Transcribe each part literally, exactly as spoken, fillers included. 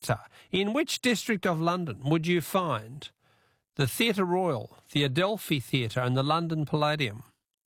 theatre. In which district of London would you find the Theatre Royal, the Adelphi Theatre and the London Palladium?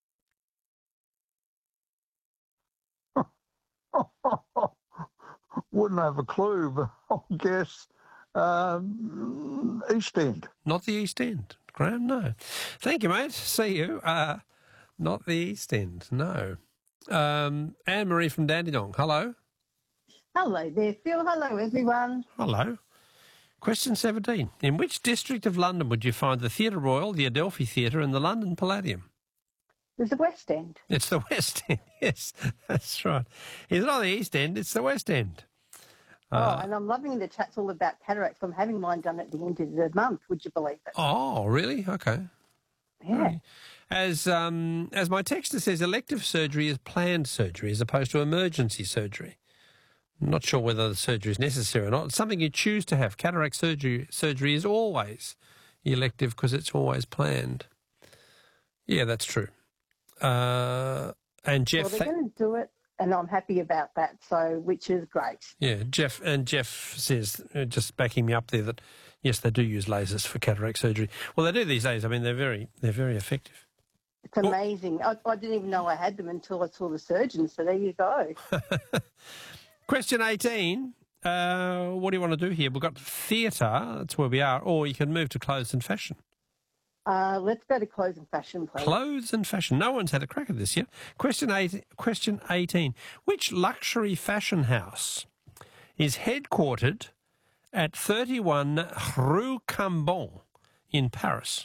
Wouldn't have a clue, but I guess um, East End. Not the East End, Graham, no. Thank you, mate. See you. Uh, not the East End, no. Um, Anne-Marie from Dandenong, hello. Hello there, Phil. Hello, everyone. Hello. Question seventeen. In which district of London would you find the Theatre Royal, the Adelphi Theatre and the London Palladium? There's the West End. It's the West End, yes, that's right. It's not the East End, it's the West End. Uh, oh, and I'm loving the chats all about cataracts. I'm having mine done at the end of the month, would you believe it? Oh, really? Okay. Yeah. Right. As um, as my texter says, elective surgery is planned surgery as opposed to emergency surgery. I'm not sure whether the surgery is necessary or not. It's something you choose to have. Cataract surgery surgery is always elective because it's always planned. Yeah, that's true. Uh, and Jeff... Well, they're going to do it, and I'm happy about that, so which is great. Yeah, Jeff and Jeff says, uh, just backing me up there, that yes, they do use lasers for cataract surgery. Well, they do these days. I mean, they're very they're very effective. It's amazing. I, I didn't even know I had them until I saw the surgeon, so there you go. Question eighteen. Uh, what do you want to do here? We've got theatre, that's where we are, or you can move to clothes and fashion. Uh, let's go to clothes and fashion, please. Clothes and fashion. No one's had a crack at this yet. Question eight, question eighteen. Which luxury fashion house is headquartered at thirty-one Rue Cambon in Paris?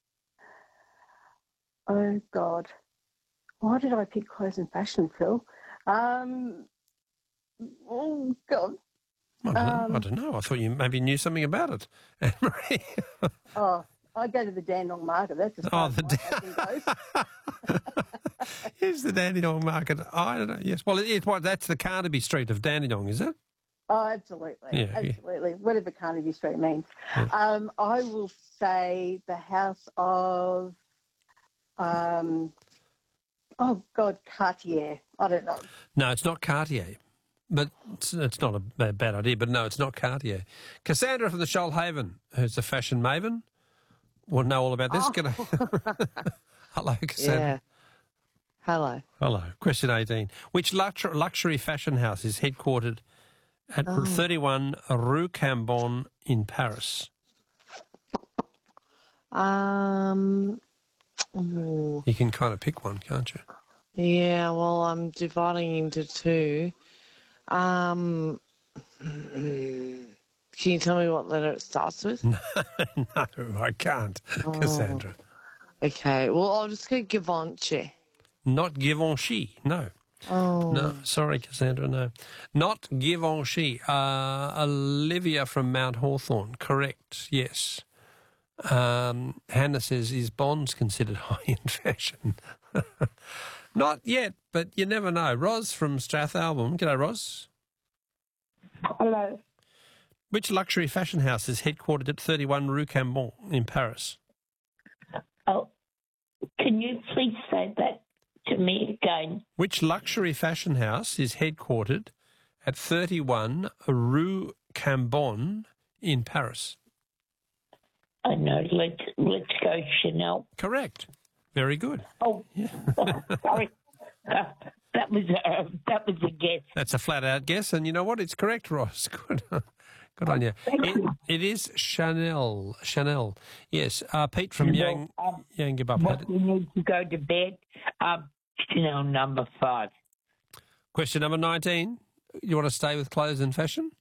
Oh, God. Why did I pick clothes and fashion, Phil? Um, oh, God. I don't, Um, I don't know. I thought you maybe knew something about it, Anne-Marie. Oh, I go to the Dandenong Market. That's as far Oh, as the my fashion goes. Here's the Dandenong Market. I don't know. Yes. Well, it's what that's the Carnaby Street of Dandenong, is it? Oh, absolutely. Yeah, absolutely. Whatever Carnaby Street means. Yeah. Um, I will say the house of, um, oh, God, Cartier. I don't know. No, it's not Cartier. But it's, it's not a bad, bad idea. But no, it's not Cartier. Cassandra from the Shoalhaven, who's a fashion maven, will know all about this. Oh. G'day. Hello, Cassandra. Yeah. Hello. Hello. Question eighteen. Which luxury, luxury fashion house is headquartered at Oh. thirty-one Rue Cambon in Paris? Um. ooh, You can kind of pick one, can't you? Yeah. Well, I'm dividing into two. Um. Can you tell me what letter it starts with? No, I can't, Oh. Cassandra. Okay. Well, I'll just go Givenchy. Not Givenchy, no. Oh. No, sorry, Cassandra, no. Not Givenchy. Uh, Olivia from Mount Hawthorn, correct, yes. Um, Hannah says, is Bonds considered high-end fashion? Not yet, but you never know. Ros from Strathalbyn. G'day, Ros. Hello. Which luxury fashion house is headquartered at thirty-one Rue Cambon in Paris? Oh, can you please say that to me again? Which luxury fashion house is headquartered at thirty-one Rue Cambon in Paris? I know. Let's let's go Chanel. Correct. Very good. Oh, sorry. Uh, that was a that was a guess. That's a flat-out guess, and you know what? It's correct, Ross. Good. Good on you. Thank It, you. it is Chanel. Chanel. Yes. Uh, Pete from Well, Yang um, Yangebup What had you need to go to bed? Um, Chanel number five. question number nineteen. You want to stay with clothes and fashion?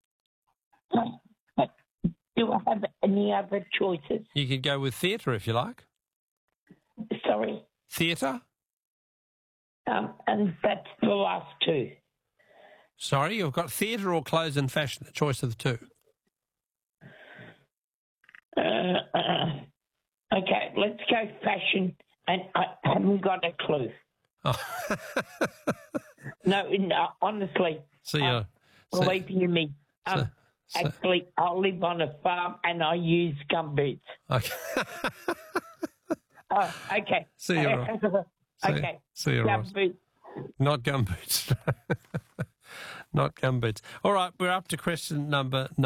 Uh, Do I have any other choices? You could go with theatre if you like. Sorry. Theatre? Um, and that's the last two. Sorry, you've got theatre or clothes and fashion, the choice of the two. Uh, uh, okay, let's go fashion, and I haven't got a clue. Oh. No, no, honestly, so you're... um, so- believe you me. Um, so- so- actually, I live on a farm and I use gumboots. okay. Oh, okay. So you're right. So- okay. so you're right. Gumboots. Not gumboots. Not gumboots. All right, we're up to question number